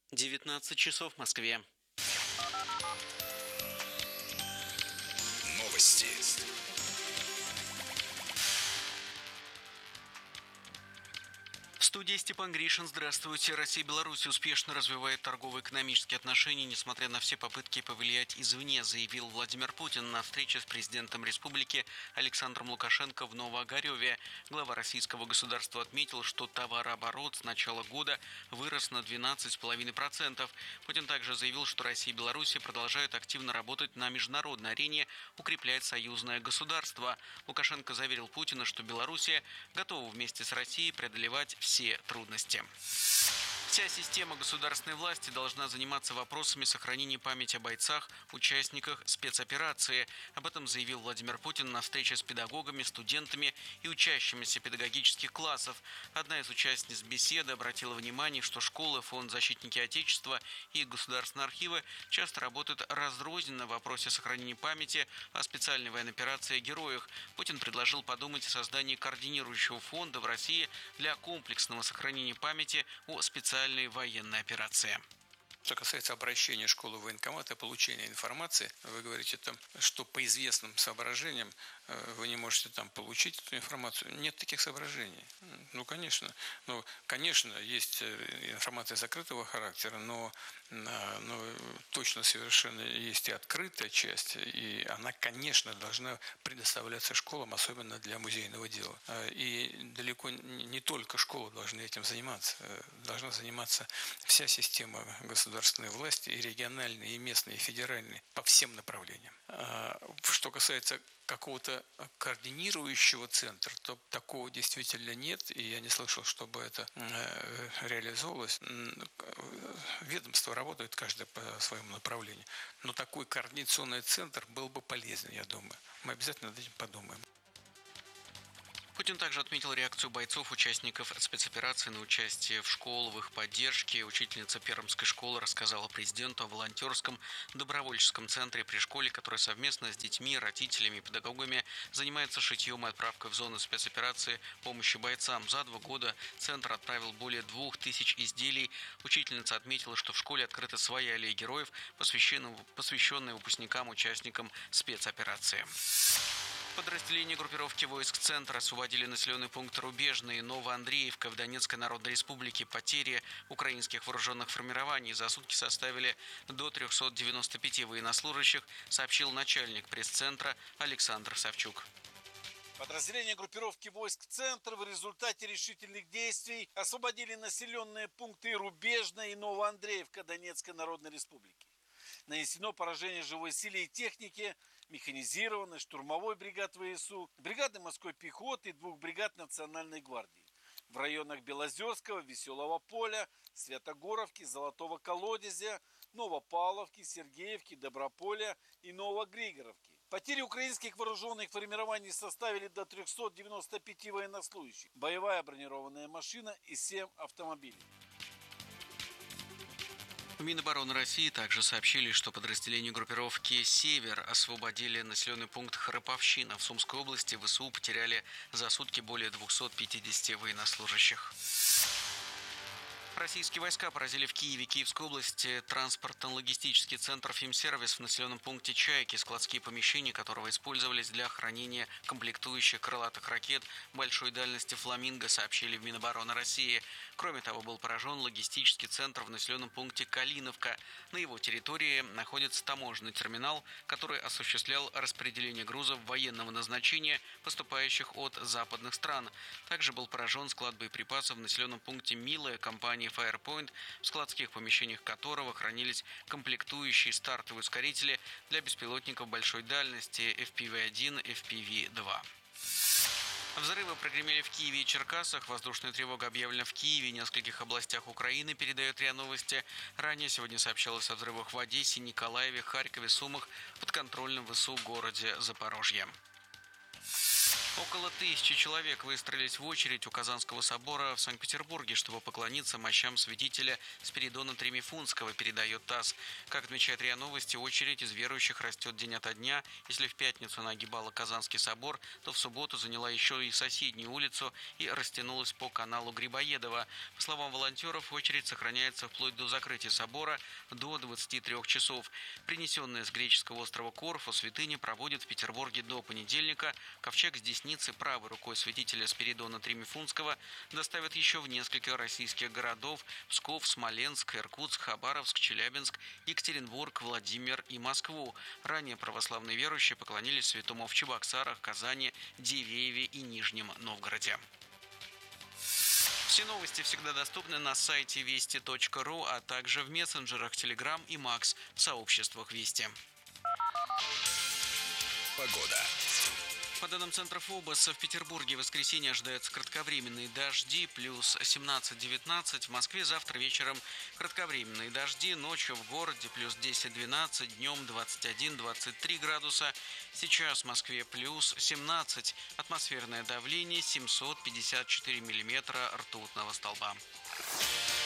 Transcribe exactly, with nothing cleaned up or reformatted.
девятнадцать часов в Москве. Новости. В студии Степан Гришин. Здравствуйте. Россия и Беларусь успешно развивают торгово-экономические отношения, несмотря на все попытки повлиять извне, заявил Владимир Путин на встрече с президентом республики Александром Лукашенко в Новоогареве. Глава российского государства отметил, что товарооборот с начала года вырос на двенадцать целых пять десятых процента. Путин также заявил, что Россия и Беларусь продолжают активно работать на международной арене, укреплять союзное государство. Лукашенко заверил Путина, что Белоруссия готова вместе с Россией преодолевать все трудности. Вся система государственной власти должна заниматься вопросами сохранения памяти о бойцах, участниках спецоперации. Об этом заявил Владимир Путин на встрече с педагогами, студентами и учащимися педагогических классов. Одна из участниц беседы обратила внимание, что школы, фонд «Защитники Отечества» и государственные архивы часто работают разрозненно в вопросе сохранения памяти о специальной военной операции и героях. Путин предложил подумать о создании координирующего фонда в России для комплексного сохранения памяти о специальной военной операции. Что касается обращения школы в военкомат и получения информации, вы говорите, там, что по известным соображениям вы не можете там получить эту информацию. Нет таких соображений. Ну, конечно. Ну, конечно, есть информация закрытого характера, но, но точно совершенно есть и открытая часть, и она, конечно, должна предоставляться школам, особенно для музейного дела. И далеко не только школы должны этим заниматься. Должна заниматься вся система государства. Государственной власти, и региональные, и местные, и федеральные, по всем направлениям. Что касается какого-то координирующего центра, то такого действительно нет, и я не слышал, чтобы это реализовывалось. Ведомства работают каждое по своему направлению, но такой координационный центр был бы полезен, я думаю. Мы обязательно над этим подумаем. Путин также отметил реакцию бойцов, участников спецоперации на участие в школах, в их поддержке. Учительница Пермской школы рассказала президенту о волонтерском добровольческом центре при школе, который совместно с детьми, родителями и педагогами занимается шитьем и отправкой в зону спецоперации помощи бойцам. За два года центр отправил более двух тысяч изделий. Учительница отметила, что в школе открыта своя аллея героев, посвященная выпускникам, участникам спецоперации. Подразделения группировки войск Центра освободили населенный пункт Рубежный, Новоандреевка в Донецкой Народной Республике. Потери украинских вооруженных формирований за сутки составили до трехсот девяноста пяти военнослужащих, сообщил начальник пресс-центра Александр Савчук. Подразделения группировки войск «Центр» в результате решительных действий освободили населенные пункты Рубежная и Новоандреевка Донецкой Народной Республики. Нанесено поражение живой силе и технике механизированной, штурмовой бригад ВСУ, бригады морской пехоты и двух бригад Национальной гвардии. В районах Белозерского, Веселого поля, Святогоровки, Золотого колодезя, Новопавловки, Сергеевки, Доброполя и Новогригоровки. Потери украинских вооруженных формирований составили до трехсот девяноста пяти военнослужащих, боевая бронированная машина и семь автомобилей. В Минобороны России также сообщили, что подразделения группировки «Север» освободили населенный пункт Храповщина в Сумской области. ВСУ потеряли за сутки более двухсот пятидесяти военнослужащих. Российские войска поразили в Киеве, Киевской области, транспортно-логистический центр «Фимсервис» в населенном пункте Чайки, складские помещения которого использовались для хранения комплектующих крылатых ракет большой дальности «Фламинго», сообщили в Минобороны России. Кроме того, был поражен логистический центр в населенном пункте Калиновка. На его территории находится таможенный терминал, который осуществлял распределение грузов военного назначения, поступающих от западных стран. Также был поражен склад боеприпасов в населенном пункте Милая компании Firepoint, в складских помещениях которого хранились комплектующие стартовые ускорители для беспилотников большой дальности эф пи ви один, эф пи ви два. Взрывы прогремели в Киеве и Черкасах. Воздушная тревога объявлена в Киеве и нескольких областях Украины, передает РИА Новости. Ранее сегодня сообщалось о взрывах в Одессе, Николаеве, Харькове, Сумах, подконтрольном ВСУ городе Запорожье. Около тысячи человек выстроились в очередь у Казанского собора в Санкт-Петербурге, чтобы поклониться мощам святителя Спиридона Тремифунского, передает ТАСС. Как отмечает РИА Новости, очередь из верующих растет день ото дня. Если в пятницу она огибала Казанский собор, то в субботу заняла еще и соседнюю улицу и растянулась по каналу Грибоедова. По словам волонтеров, очередь сохраняется вплоть до закрытия собора до двадцати трёх часов. Принесенная с греческого острова Корфу святыня проводит в Петербурге до понедельника. Ковчег с десницей правой рукой святителя Спиридона Тремифунского доставят еще в несколько российских городов: Псков, Смоленск, Иркутск, Хабаровск, Челябинск, Екатеринбург, Владимир и Москву. Ранее православные верующие поклонились святому в Чебоксарах, Казани, Дивееве и Нижнем Новгороде. Все новости всегда доступны на сайте вести точка ру, а также в мессенджерах Telegram и Макс в сообществах Вести. Погода. По данным Центра ФОБОС, в Петербурге в воскресенье ожидаются кратковременные дожди, плюс семнадцать-девятнадцать. В Москве завтра вечером кратковременные дожди, ночью в городе плюс десять-двенадцать, днем двадцать один-двадцать три градуса. Сейчас в Москве плюс семнадцать, атмосферное давление семьсот пятьдесят четыре миллиметра ртутного столба.